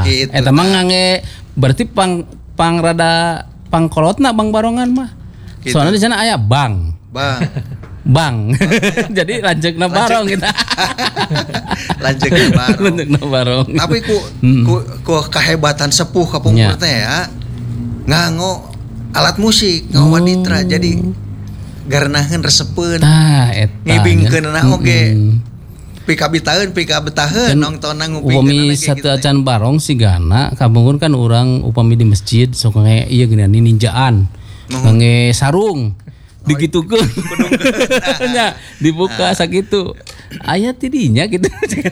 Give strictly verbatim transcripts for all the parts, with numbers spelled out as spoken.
gitu. Eta mah ngangge berarti pang pang rada pangkolotna Bang Barongan mah. Gitu. Soalnya di sana aya bang. Bang. Bang. Jadi lanjutna barong kita. Lanjutna barong. Lanjutna barong. Tapi ku hmm. ku, ku kahebatan sepuh kapungkur teh ya. Nganggo alat musik, nganggo waditra. Hmm. Jadi garanaheun resepeun. Tah eta. Ngibingkeunna oge. Pika bitaheun, pika betaheun nongtonna ngupingkeunna upami satu acan barong sigana kapungkur kan urang upami di masjid sok nge ieu geunan ninjaan. Nge sarung. Digitukeun nya dibuka sakitu aya tidinya gitu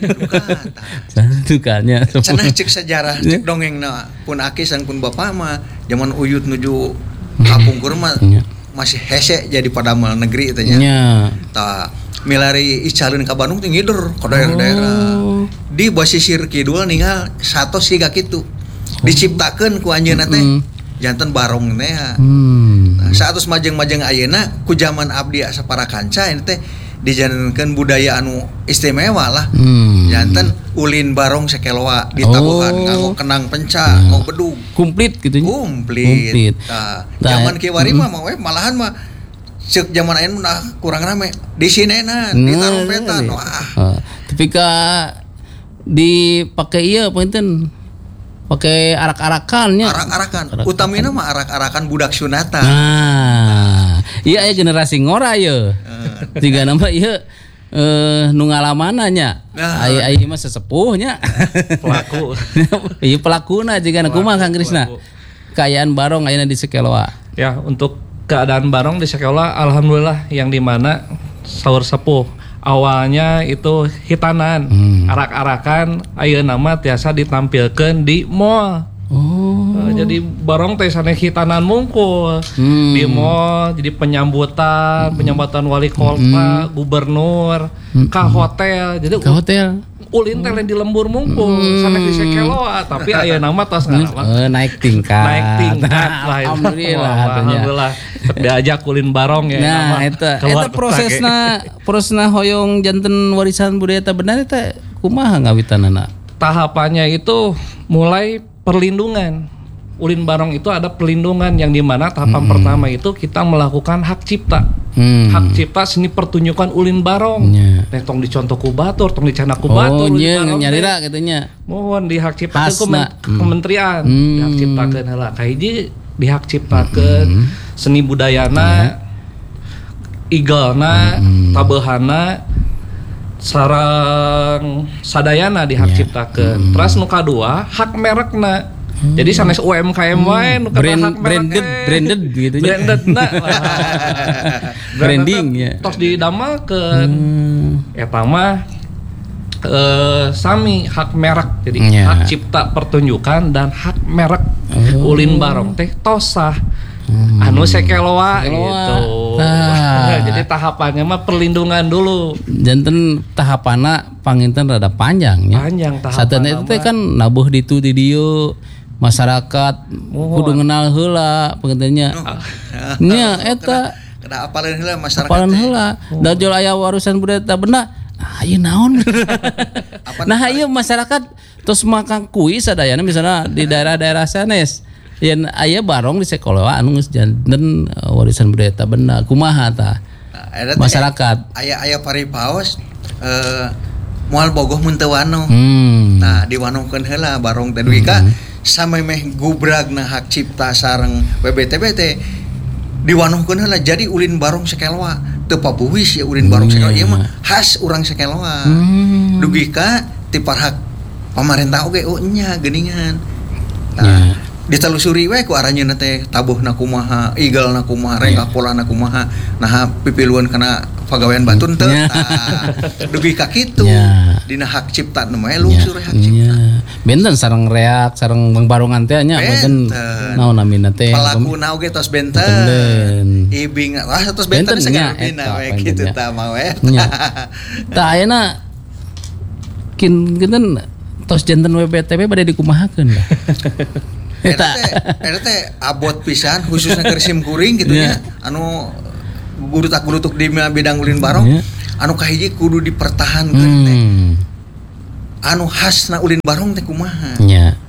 dukanya cenah cek sejarah cek dongengna pun akisan pun bapak mah zaman uyut nuju kapungkur mah masih hese jadi padamal negeri teh nya tah milari icalin ka Bandung teh ngider ka daerah-daerah di basisir kidul ninggal satos siga kitu diciptakeun ku anjeunna teh janten barong teh hmm. Nah, saat terus majeng-majeng ayeuna ku zaman abdi sapara kanca ini teh dijanenkeun budaya anu istimewa lah hmm. Janten ulin barong sakeloa ditabuhan oh. Nganggo kenang penca nah. Nganggo bedug komplit gitu nya komplit nah, zaman kiwari mah mah malahan mah ceuk zaman ayeuna mah kurang rame di sinenan nah, di tarumpetan wah uh, tapi ka dipake ieu punten pakai arak-arakannya. Arak-arakan. Utamina mah arak-arakan budak sunatan. Nah, iya aya generasi ngora ye. Tiga nama ieu eh nu ngalamanna nya. Ai ai mah sesepuhnya. Pelaku. Ieu pelakuna jiga kumaha Kang Krisna. Kayaan barong ayeuna di Sekeloa. Ya, untuk keadaan barong di Sekeloa alhamdulillah yang di mana saur sepuh awalnya itu hitanan, hmm. arak-arakan, ayeuna mah tiasa ditampilkeun di mall. Oh. Uh, jadi barong teh sanes hitanan mungkul hmm. di mall, jadi penyambutan, hmm. penyambutan wali kota, hmm. gubernur, hmm. ka hotel. Jadi ka hotel. Ulin teh di lembur mungkul, hmm. sanes di Sekeloa, tapi ayeuna mah tos ngalaman. Uh, naik tingkat. Naik tingkat lah. Alhamdulillah. Alhamdulillah. Diajak ulin barong ya. Nah, eta eta prosesna prosesna hoyong janten warisan budaya teh benar eta kumaha ngawitanana? Tahapannya itu mulai perlindungan. Ulin barong itu ada perlindungan yang dimana tahapan hmm. pertama itu kita melakukan hak cipta. Hmm. Hak cipta seni pertunjukan ulin barong. Yeah. Nek tong dicontoh ku batur, tong dicana ku batur. Oh, nya nyarira kitu Mohon di hak cipta ke kementerian. Hmm. Di hak ciptakeun heula. Kahiji di hak ciptakeun hmm. seni budayana, yeah. igelna, hmm. tabeuhanna, sareng sadayana di hak yeah. ciptakeun. Hmm. Terus nu kadua hak merekna. Hmm. Jadi sanes U M K M wae nu brand, hak branded branded gitu nya. Branded na. Branding ya. Tos didamelkeun. Hmm. Eta mah Uh, sami hak merek jadi yeah. hak cipta pertunjukan dan hak merek oh. ulin barong teh tosah hmm. anu Sekeloa gitu nah. Jadi tahapannya mah perlindungan dulu janten tahapanna panginten rada panjangnya panjang tahapan satana itu teh kan nabuh ditu di dieu masyarakat oh. kudu ngenal heula pengentennya oh. nya eta kada apaleun heula masyarakat apaleun heula da jol aya warisan budaya teh bener. Ah, ieu naon? Nah, ieu masyarakat terus makan kuis sadayana misalnya di daerah-daerah sanes. Yen aya barong di Sekeloa anu geus janten warisan budaya teh bener. Kumaha tah? Nah, masyarakat. Aya aya paripaos eh moal bogoh mun teu wano. Hmm. Nah, diwanokeun heula barong teh dugi ka samemeh gubragna hak cipta sareng B B T B teh diwanohkeun heula jadi ulin barong Sekeloa. Teu papuwis ya ulin barong Sekeloa ieu mah khas urang Sekeloa. Hmm. Dugi ka ti parhak pamarentah oge oh nya geuningan. Nah, yeah. ditelusuri we ku aranjeunna teh tabuhna kumaha, igelna kumaha, rengak polana kumaha, nah pipiluan kana pagawean batun teu. Yeah. Nah, dugi ka kitu. Yeah. Dina hak cipta mah lungsur yeah. hak cipta. Yeah. Benten sareng reak sareng Bang Barongan teh nya benten naon namina teh. Palakuna oge tos benten. Ibing wah tos benten segala dina we kitu tah mah we. Tah ayeuna kin kinten tos janten W B T B bade dikumahakeun da. Eta eta teh abot pisan khususna keur sim kuring kitu nya anu gurutak-gurutuk di bidang ulin barong anu kahiji kudu dipertahankeun teh. Anu khasna ulin barong teh kumaha? Nya.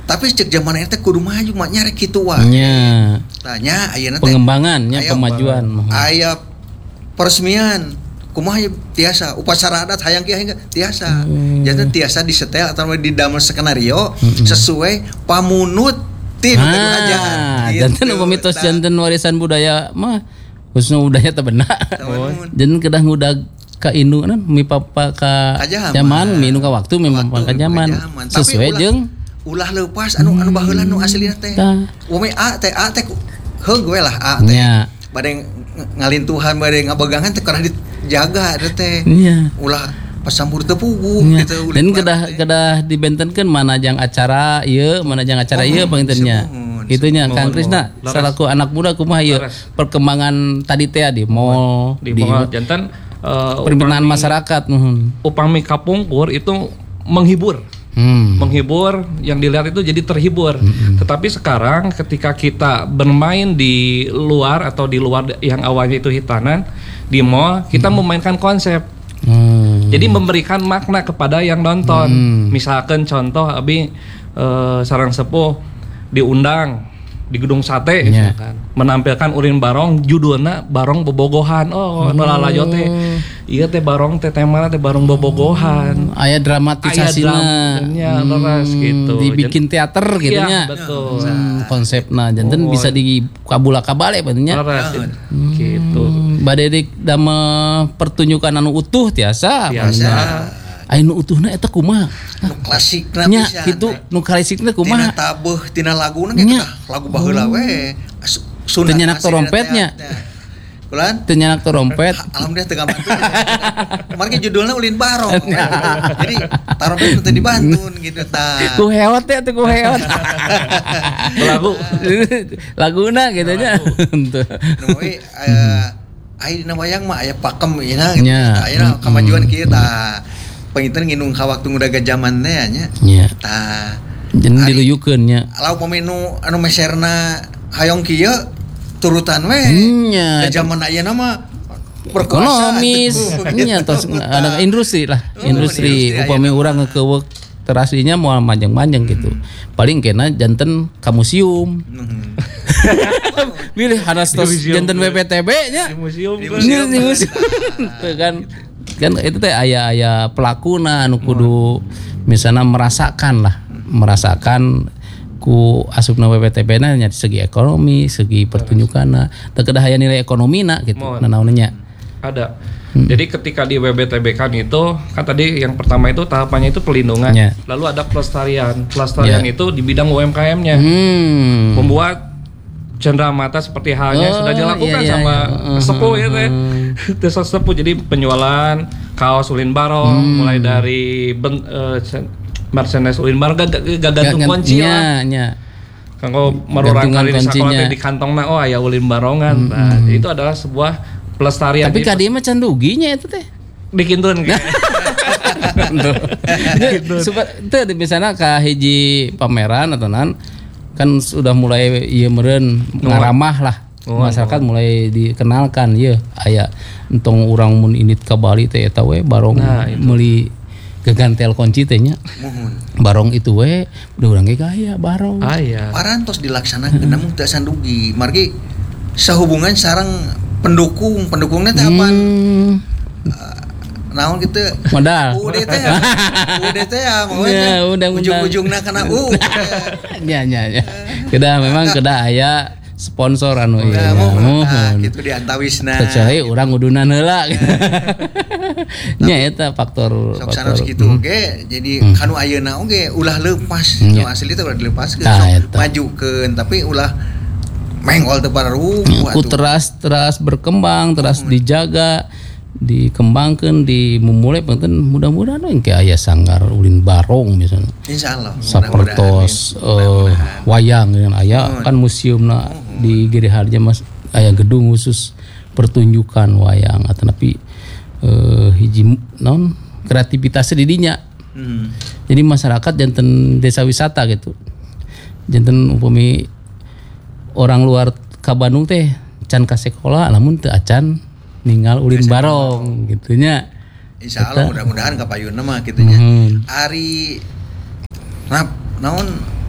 Tapi cek zaman eta kudu maju mah nyarek kitu wae. Nya. Tanya ayeuna teh Pengembangan nya aya pemajuan. aya peresmian kumaha tiasa upacara adat hayang kieu hingga tiasa. Hmm. Janten tiasa disetel atau didamel skenario hmm. sesuai pamunut ti nu kudu hajaan. Janten upami tos janten warisan budaya mah khususnya budaya teh beuna. Janten kedah ngudag ka induna mi papa ka zaman mi nu ka waktu memang ka zaman sesuai jeung ulah leupas anu anu baheula nu aslina teh. Umi A teh A teh heug we lah A teh. Bade ngalintuhan bade ngabegangan teh karena dijaga teh. Ulah pasambur teu puguh gitu. Dan kedah kedah dibentenkeun mana jang acara ieu, mana jang acara ieu pangintennya. Itunya Kang Krisna salaku anak muda kumaha ieu perkembangan tadi teh di mall di mall janten pembinaan masyarakat. Upami kapungkur itu menghibur. Hmm. Menghibur, yang dilihat itu jadi terhibur. Hmm. Tetapi sekarang ketika kita bermain di luar atau di luar yang awalnya itu hitanan di mall, kita hmm. memainkan konsep. Hmm. Jadi memberikan makna kepada yang nonton. Hmm. Misalkan contoh abi eh, sarang sepuh diundang di gedung sate yeah. misalkan menampilkan urin barong judulnya barong bobogohan. Oh, oh. nolalayo teh iya teh barong teh temana teh barong bobogohan. Aya dramatisasina aya hmm, gitu. Dibikin teater gitu nya. Iya, betul. Hmm, konsepna janten oh. bisa di kabula-kabale benernya. Hmm, gitu. Bade dik damel pertunjukan anu utuh tiasa. Tiasa. Ayo nu utuhna eta kumaha? Nu klasikna nya kitu nu klasikna kumaha? Tina tabeuh tina laguna ge lagu baheula we. Teu nyanak torompetnya. Kulan? Teu nyanak torompet. Alhamdulillah teu gabantu. Kemarin judulnya Ulin Barong. Jadi torompet teu dibantun gitu tah. Ku heot teh teh ku heot. Lagu laguna gitu nya. Henteu. Nu we aya dina wayang mah aya pakem ina. Aya kamajuan kieu tah. Penginten nginung ka waktu ngudaga zaman teh nya. Nya. Tah. Jeung diluyukeun nya. Lauk pamenu anu meserna hayong kieu turutan we. Nya. Zaman ayeuna mah ekonomis. Nya tos ada industri lah. Industri upami urang ngekeuweuk teraslinya moal manjang-manjang gitu. Paling kena janten ka museum. Pilih hadas tos janten W P T B nya. Di museum. Di museum. Kan kan itu teh aya-aya pelakuna anu kudu misalnya merasakan lah merasakan ku asupna W P T B-na nya segi ekonomi segi pertunjukanna teu kedah aya nilai ekonomina gitu nanaonnya ada. Hmm. Jadi ketika di W B T B kan itu kan tadi yang pertama itu tahapannya itu pelindungan yeah. lalu ada pelestarian pelestarian yeah. itu di bidang U M K M-nya hmm. membuat cenderamata seperti halnya oh, sudah dilakukan iya, iya, sama iya. sepuh ya teh. Desa sepuh jadi penjualan kaos Ulin Barong hmm. mulai dari ben, uh, merchandise Ulin Barong gak gantung kunci lah. Nya. Kanggo marurang kali di sakola di kantongna oh aya Ulin Barongan. Hmm. Nah, hmm. itu adalah sebuah pelestarian. Tapi ka dieu mah can ruginya itu teh. Dikintun gitu. Super teu misalna ka hiji pameran atau nan kan sudah mulai ieu meureun ngaramah lah oh, masyarakat oh. mulai dikenalkan ieu aya entong urang mun indit ka Bali teh eta we barong nah, meuli gegantel kunci teh nya barong itu we udah urang ge gaya barong aya parantos dilaksanakeun namun teu sandugi margi sahubungan sareng pendukung pendukungnya teh apaan hmm. naon gitu modal U D T ya U D T ya mau ujung-ujungna kana U nya nya nya kedah memang kedah aya sponsor anu ieu mohon kitu diantawisna kecuali urang udunan heula nya eta faktor sok sanes kitu oge jadi kanu ayeuna oge ulah leupas nu asli teh ulah dilepaskeun majukeun tapi ulah menggol teu pararuh ku teras teras berkembang teras dijaga dikembangkan dimulai penting mudah-mudahan engke aya sanggar Ulin Barong misalnya insyaallah sapertos uh, wayang yang aya oh. kan museumna oh. di Giriharja mas aya gedung khusus pertunjukan wayang atau tapi uh, hiji non kreativitasnya di dinya hmm. jadi masyarakat janten desa wisata gitu janten upami orang luar ka Bandung teh can ka sekolah lamun teu acan ninggal Ulin Barong gitunya. Insyaallah mudah-mudahan kapayunna mah gitunya. Mm-hmm. Ari rap naon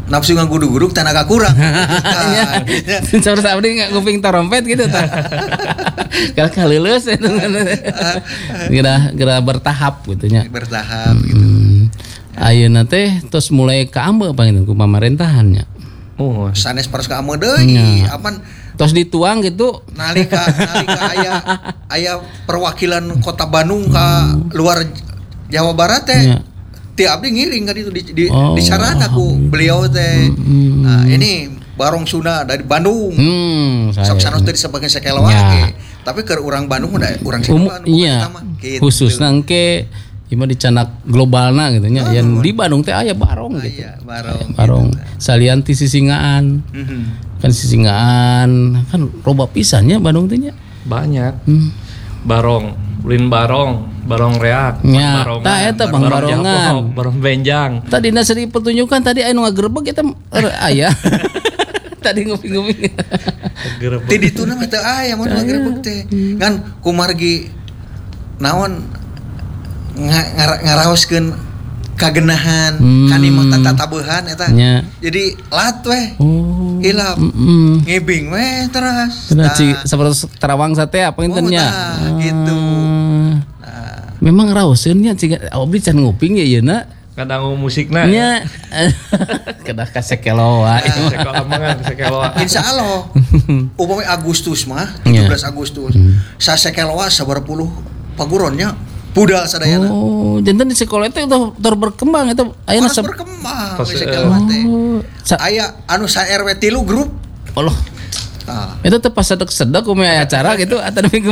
nafsu ngagudug-gudug tenaga kurang. Nah, Saur abdi nggak nguping trompet gitu tah. Kalau kaleuleus eta geura geura bertahap gitu nya. Bertahap gitu. Hmm. Ayeuna teh tos mulai kaambe panggeunan ku pamerintahannya. Oh, Sanes paros ka ameu deui. Aman tos dituang gitu nalika nalika aya aya perwakilan kota Bandung ka luar Jawa Barat teh. Ya. Ti abdi ngiring ka ditu di di, Oh, di sarana ku beliau teh. Hmm. Nah, ini Barong Sunda dari Bandung. Hmm, Sok saya. sanos teh disebutkeun sakeloa Ya. ge. Tapi ke urang Bandung mah da urang Um, Bandung iya, khusus nangke ima di canak globalna gitu nya. Yang di Bandung teh aya barong gitu. Iya, Barong. Barong. Salian ti Sisingaan. Mhm. Kan Sisingaan kan loba pisannya Bandung teh nya. banyak. Hmm. Barong, ulin barong, barong reak, Ya, barongan, tah eta Bang barong Barongan. japo, barong benjang. Tadi na seri pertunjukan tadi aya nu ngagerebeg eta er, aya. Tadi nguping-nguping. Gerebek. Ti dituna mah teu aya mun ngagerebeg teh. Ngan kumargi naon nga- ngara- ngaraoskeun kagenahan, Hmm. kanimah tatatabeuhan eta. Nya. Jadi lat weh. Oh. Hilap. Mm. Ngibing weh teras. Cenah Tah. ci sapertos Terawang sate apa Oh, inten nya. tah, gitu. Ah. Memang raoseun nya ciga abdi can nguping ya yeuna. Kadang musikna. Nya kedah ka sekeloa. Sekolah mangan sekolah. Insya Allah upami Agustus mah Nya. tujuh belas Agustus sasekeloa sabar puluh paguronnya budal sadayana. Oh, jantan di sekolah itu udah udah berkembang itu ayeuna Harus sab- berkembang Pas, sakeloa teh. Oh, sa- Aya anu sa R W tilu grup. Allah. Tah. Itu teh pas sedek-sedek kumaha aya acara gitu atau minggu.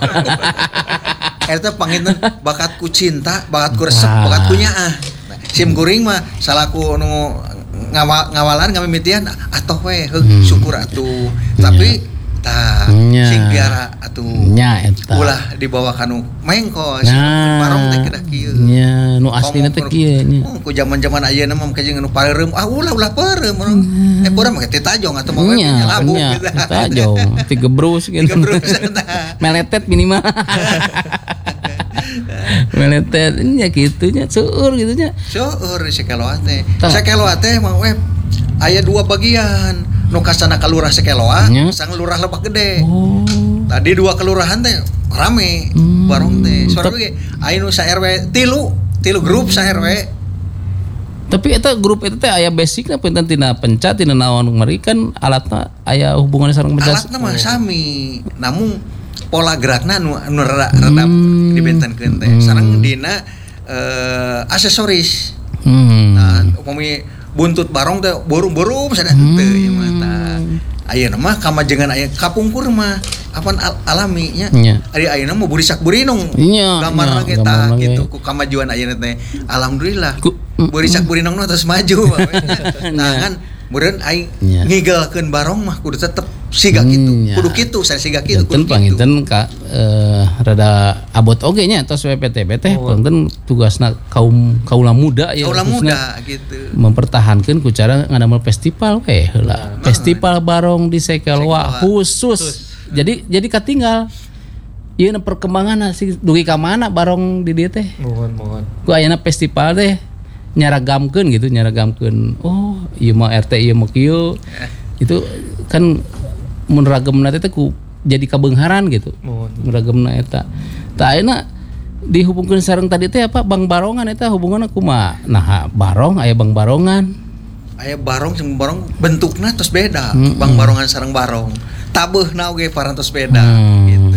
Eta panginten bakatku cinta, bakatku resep, Wah. bakatku nyaah. Nah, sim kuring mah salaku nu ngawal ngawalan ngamimitian atoh we heug syukur atuh. Tapi tah Nya. sing biara atuh. Nya eta. Ulah dibawa kanu mengkos. Nah. Barong teh kedah kieu. Nya, nu aslina teh kieu nya. Oh, ku zaman-zaman ayeuna mah kajeng anu pareureuh. Ah ulah ulah pareureuh orang. Eh pura mah teh tajong atuh mah we Nya, labu. nya, tajong, tiga brus gitu. Tigebrus eta. Meletet minimal. Meletet nya gitu nya, seueur gitu nya. Seueur di sakeloa teh. Tah. Sakeloa teh mah we aya dua bagian. Nu kasana ka lurah sakeloa, Nya. sang lurah Lebak Gede. Oh. Tadi dua kelurahan teh rame Hmm. barong teh. Soalnya Tep- ge aya nu sa R W tilu, tilu grup sa R W. Tapi eta grup itu teh aya basicna punten tina pencat tina naon mari kan alatna aya hubunganna sareng pencat. Alatna mah sami, namun pola gerakna nu nu rada rada Hmm. dibentenkeun teh. Sareng dina eh, aksesoris. Hmm. Nah, upami buntut barong teh borum-borum sadaya Hmm. teu ieu mah tah. Ayeuna mah kamajengan aya kapungkur mah apan al- alami nya. Nya. Ari ayeuna mah burisak burinong. Nya, Gambarna nya, ge tah gambarna ge. gitu ku kamajuan ayeuna teh. Alhamdulillah. Ku- Burisak burinong mah terus maju. Nah kan meureun aing Nya. ngigelkeun barong mah kudu tetep siga kitu. Nya. Kudu kitu, saya siga kitu Janten kudu kitu. panginten ka eh, rada abot oge nya tos W P T B teh panginten tugasna kaum kaula muda ya Kaulah khususna muda gitu. mempertahankan ku cara ngadamel festival we heula. Festival barong di Sekelwa Sekelwa. khusus. Jadi jadi katinggal ieu perkembangan si dugi ka mana barong di dieu teh. Mohon mohon. Ku ayeuna festival teh nyaragamkeun gitu, nyaragamkeun. Oh, ieu mah R T ieu mah kieu. Itu kan mun ragemna teh ku jadi kabeungharan gitu. Mohon. Ragemna eta. Tah ayeuna dihubungkeun sareng tadi teh apa Bang Barongan eta hubunganna kumaha? Nah, barong aya Bang Barongan. Aya barong jeung barong bentukna tos beda. Mm-mm. Bang barongan sareng barong. Tabeuna oge parantos beda Hmm. gitu.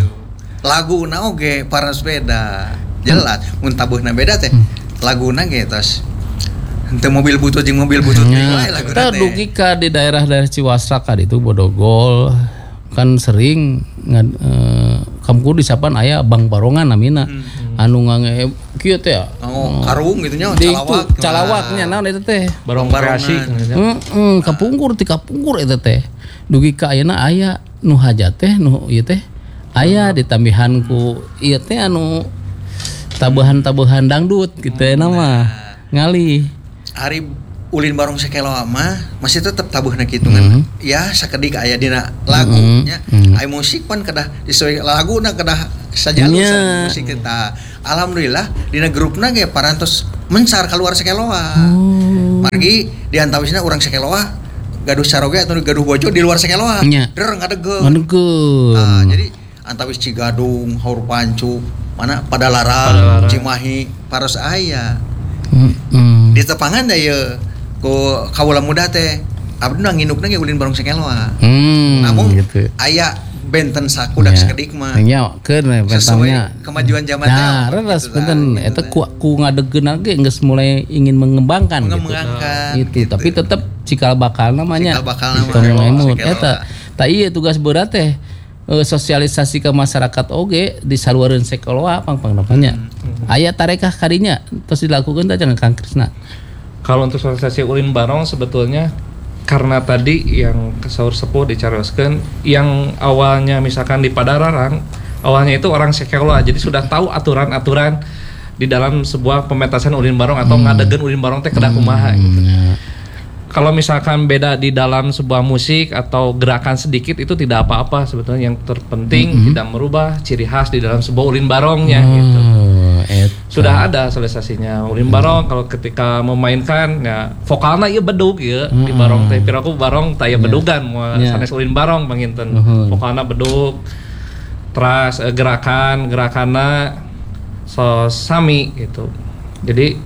Laguna oge parantos beda. Jelas mun tabeuna beda teh. Laguna ge tos henteu mobil butut jeung mobil butut Ya, wae laguna kita teh. dugi ka di daerah-daerah Ciwasra ka itu Bodogol kan sering ngad, eh, kamu disapan aya Bang Barongan namina anu ngange kieu teh ya. Oh, karung gitu nya Di calawak. itu calawaknya naon eta teh. Barong Barongan. kreasi. Heeh, kapungkur ti kapungkur eta teh. Dugi ka ayeuna aya nu hajat teh nu ieu teh aya ditambihan ku ieu teh anu tabuhan-tabuhan dangdut gitu euna mah. Ngali. Hari ulin barong sakeloa mah masih tetep tabuhna kitu kan. Ya sakedik aya dina lagunya. Mhm. Aya musik pan kedah disesuai laguna kedah sajalur Nya. sareng musik kita. Alhamdulillah dina grupna ge parantos mencar keluar sakeloa. Oh. Margi di antawisna urang sakeloa gaduh saroge atau gaduh bojo di luar sakeloa. Nya. Der ngadegeuh. Ngadegeuh. Nah, jadi antawis Cigadung, Haur Pancu, mana Padalarang, Padalarang. Cimahi, paros aya. Heeh. Di tepangan da ieu ku kaula muda teh abdi nu nginukna ge ulin bareng sakeloa. Hmm, Namun gitu. aya benten sakudak Ya. sakedik mah. Nya keun pertamanya. Sesuai kemajuan zaman Nah, teh. reres Gitu, benten gitu, eta teh. ku ku ngadeugeun ge geus mulai ingin mengembangkan gitu. Mengembangkan, Gitu, gitu. tapi tetap cikal bakal namanya. Cikal bakalna mah. Tong lamun Sakeloa. eta. Tah ieu tugas berat teh eh, sosialisasi ke masyarakat oge di saluareun sakeloa pang-pang namanya. Hmm. Aya tarekah kadinya terus dilakukeun teh jangan Kang Krisna. Kalau untuk sosialisasi ulin barong sebetulnya karena tadi yang saur sepuh dicarioskeun yang awalnya misalkan di Padalarang awalnya itu orang sakeloa jadi sudah tahu aturan-aturan di dalam sebuah pemetasan ulin barong atau ngadegen ulin barong teh kedah kumaha gitu. Ya. Kalau misalkan beda di dalam sebuah musik atau gerakan sedikit itu tidak apa-apa sebetulnya yang terpenting tidak merubah ciri khas di dalam sebuah ulin barongnya gitu. Oh, eta. Sudah ada sosialisasinya ulin barong kalau ketika memainkan ya vokalna ieu bedug ya di barong teh piraku barong teh aya bedugan moal Ya. sanes ulin barong panginten Uhun. vokalna bedug terus eh, gerakan gerakanna so sami gitu jadi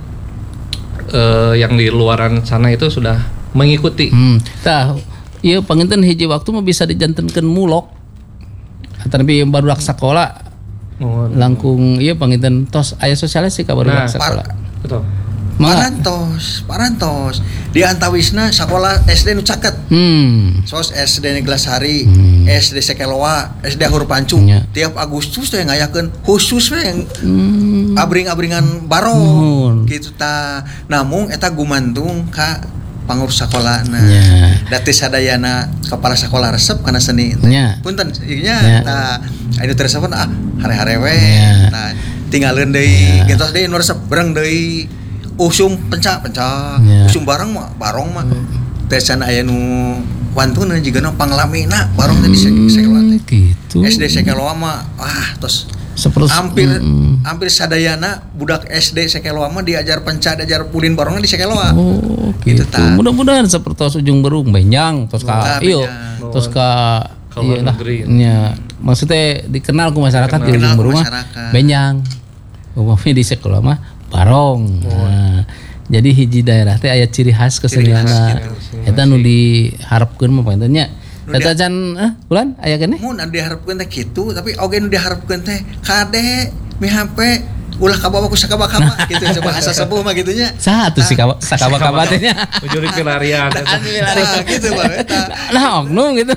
eh, yang di luaran sana itu sudah mengikuti. Hmm. Tah, ieu panginten hiji waktu mah bisa dijantenkeun mulok. Tapi barudak sakola Nuhun. langkung ieu panginten tos aya sosialisasi ka barudak Nah, sakola. Betul. Mangga. Parantos, parantos. Di antawisna sakola S D nu caket. Hmm. Sos S D Neglasari, Hmm. S D Sakeloa, S D Haur Pancu. Nya. Tiap Agustus teh ngayakeun khusus we yang Hmm. abring-abringan barong Nuhun. gitu ta. Namun eta gumantung ka pangurus sakolana. Nya. Dati sadayana kepala sekolah resep kana seni. Nya. Punten ieu Nya. nya tah anu teu resep ah hare-hare we. Nya. Nah, tinggalkeun deui gentos deui nu resep bereng deui. Usum penca-penca. Nya. Usum bareng mah barong mah. Teh sana aya nu wantuna jigana panglamina barong teh di sekolah teh. Gitu. S D Sakeloa mah ah tos Seperti hampir Mm-mm. hampir sadayana budak S D Sakeloa mah diajar penca diajar pulin barongna di Sakeloa. Oh, Gitu, gitu. Tah. Mudah-mudahan seperti ujung berung benjang terus Nah, ka iyo benjang. terus ka Ka luar iya lah. negeri. Nya. Maksudnya dikenal ku masyarakat di Dikenal ujung ku berung mah masyarakat. benjang. Umumnya di sekolah mah barong. Nah, jadi hiji daerah teh aya ciri khas kesenianna. gitu. Eta nu diharapkeun mah panten nya. Nu Eta can eh bulan aya keneh? Mun anu diharapkeun teh kitu, tapi oge nu diharapkeun teh kade mihampe ulah kabawa ku sakaba-kaba gitu coba bahasa sepuh mah gitu nya. Satu sih kawa sakaba-kaba teh nya. Ujuri pelarian. Nah, gitu Bang eta. Nah, oknum gitu.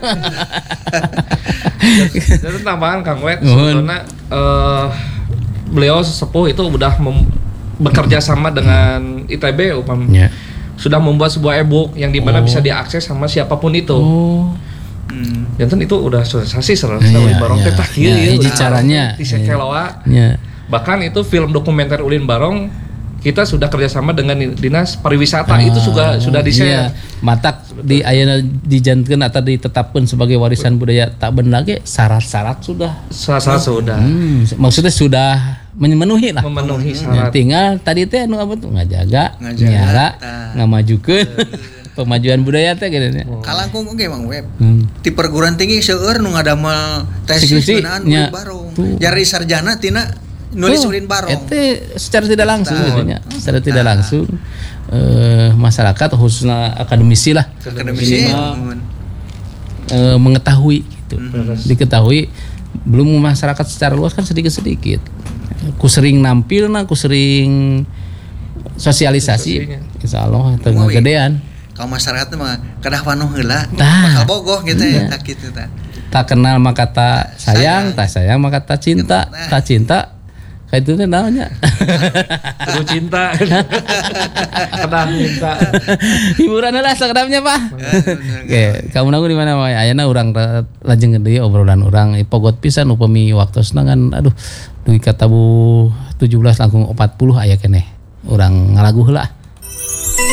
Itu tambahan Kang Wet Nuhun. sebetulnya eh, beliau sesepuh itu udah mem- bekerja sama dengan I T B umpamanya. Ya. Sudah membuat sebuah e-book yang dimana Oh. bisa diakses sama siapapun itu. Oh. Hmm. Janten itu udah sosialisasi serasa Iya, Ulin Barong iya. teh tah kieu Iya, ieu, hiji udah caranya. di Sakeloa. Ya. Bahkan itu film dokumenter Ulin Barong kita sudah kerjasama dengan dinas pariwisata itu juga sudah di Iya. share. Matak di ayeuna dijantenkeun atau ditetapkan sebagai warisan budaya tak bener ge syarat-syarat sudah. Salah sudah Hmm, maksudnya sudah memenuhi lah. memenuhi Ya, syarat. tinggal tadi teh anu apa tuh ngajaga, Ngajaga, nyara, tah. ngamajukeun pemajuan budaya teh gitu nya. Kalangkung oge Mang Web. Hmm. Di perguruan tinggi seueur nu ngadamel tesis Skripsi, ngeunaan nya. ulin barong. Tuh. Jari sarjana tina nulis Tuh, ulin barong. Ete secara tidak langsung Tah. gitu nya. Secara tidak langsung eh, masyarakat khususnya akademisi lah Akademisi. minimal, Mun. eh, mengetahui gitu. Hmm. Diketahui belum masyarakat secara luas kan sedikit-sedikit. Ku sering nampil nah, ku sering sosialisasi. Sosialisasinya. Insya Allah itu Kumaha, Wi? gedean. Kalau masyarakat mah kadah panuh heula. Tah. Bakal bogoh gitu Iya. ya, tak gitu tah. Tak kenal maka tak sayang, Sayang. tak sayang maka tak cinta, Nah. tak cinta. Kayak itu teh namanya. Kudu cinta. Kedah cinta. Hiburan lah sekedapnya Pak. Oke, kamu nanggu di mana Pak? Ayana urang ra- lajeng gede obrolan urang pogot pisan upami waktosna kan aduh dugi kata bu tujuh belas langkung empat puluh aya keneh. Urang ngalagu heula.